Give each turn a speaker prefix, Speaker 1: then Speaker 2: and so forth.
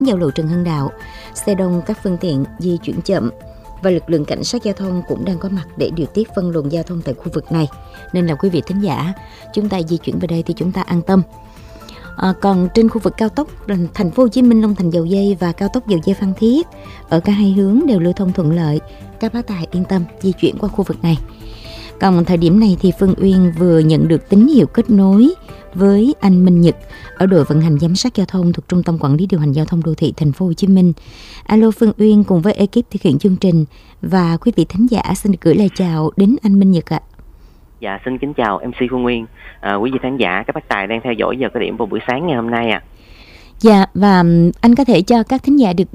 Speaker 1: giao lộ Trần Hưng Đạo, xe đông các phương tiện di chuyển chậm và lực lượng cảnh sát giao thông cũng đang có mặt để điều tiết phân luồng giao thông tại khu vực này. Nên là quý vị thính giả, chúng ta di chuyển về đây thì chúng ta an tâm. Còn trên khu vực cao tốc Thành phố Hồ Chí Minh Long Thành Dầu Giây và cao tốc Dầu Giây Phan Thiết, ở cả hai hướng đều lưu thông thuận lợi, các bác tài yên tâm di chuyển qua khu vực này. Còn thời điểm này thì Phương Uyên vừa nhận được tín hiệu kết nối với anh Minh Nhật ở đội vận hành giám sát giao thông thuộc Trung tâm Quản lý điều hành giao thông đô thị Thành phố Hồ Chí Minh. Alo Phương Uyên cùng với ekip thực hiện chương trình và quý vị thính giả xin được gửi lời chào đến anh Minh Nhật ạ.
Speaker 2: Dạ, xin kính chào MC Phương Uyên, quý vị khán giả, các bác tài đang theo dõi giờ cao điểm vào buổi sáng ngày hôm nay ạ.
Speaker 1: Dạ, và anh có thể cho các thính giả được